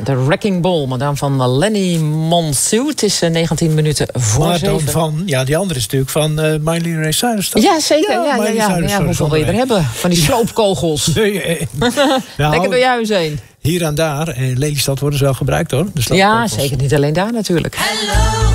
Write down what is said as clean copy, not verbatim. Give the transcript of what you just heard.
de Wrecking Ball, maar dan van Lenny Monsoon. Het is 19 minuten voor maar 7. dan van, ja, die andere is natuurlijk van Miley Cyrus, toch? Ja, zeker. Ja, Miley Cyrus, hoeveel wil je er hebben? Van die sloopkogels. Nee, Lekker door je huis heen. Hier en daar, in Lelystad worden ze wel gebruikt, hoor. De ja, zeker. Niet alleen daar natuurlijk. Hello.